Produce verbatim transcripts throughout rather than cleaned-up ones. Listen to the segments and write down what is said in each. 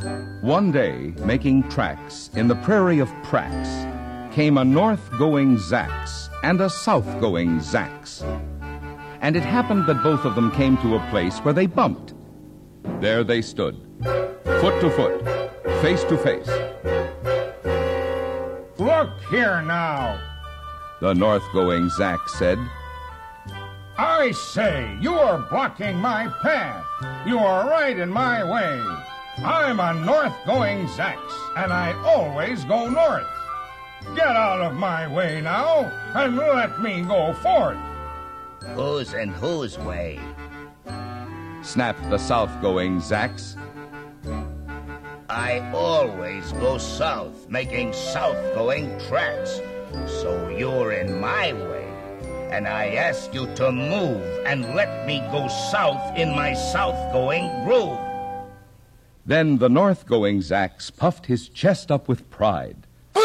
One day, making tracks in the prairie of Prax, came a north-going Zax and a south-going Zax. And it happened that both of them came to a place where they bumped. There they stood, foot to foot, face to face. Look here now, the north-going Zax said. I say, you are blocking my path. You are right in my way. I'm a north-going Zax, and I always go north. Get out of my way now, and let me go forth. Who's in whose way? Snapped the south-going Zax. I always go south, making south-going tracks. So you're in my way, and I ask you to move and let me go south in my south-going groove. Then the north-going Zax puffed his chest up with pride.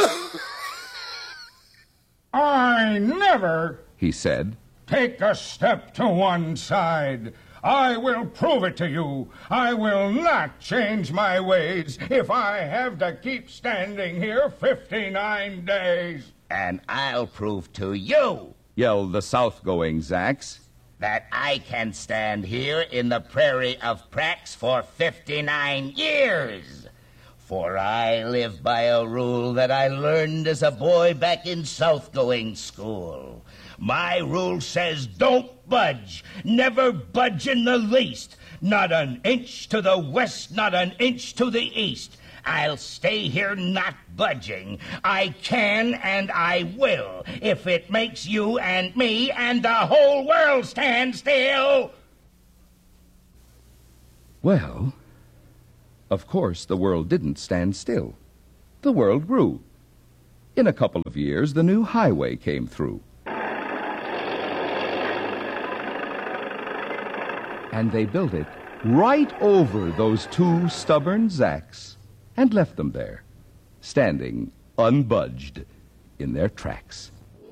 I never, he said, take a step to one side. I will prove it to you. I will not change my ways if I have to keep standing here fifty-nine days. And I'll prove to you, yelled the south-going Zax, that I can stand here in the prairie of Prax for fifty-nine years. For I live by a rule that I learned as a boy back in south-going school. My rule says don't budge, never budge in the least. Not an inch to the west, not an inch to the east. I'll stay here not budging. I can and I will, if it makes you and me and the whole world stand still. Well, of course the world didn't stand still. The world grew. In a couple of years, the new highway came through. And they built it right over those two stubborn Zax and left them there, standing unbudged in their tracks.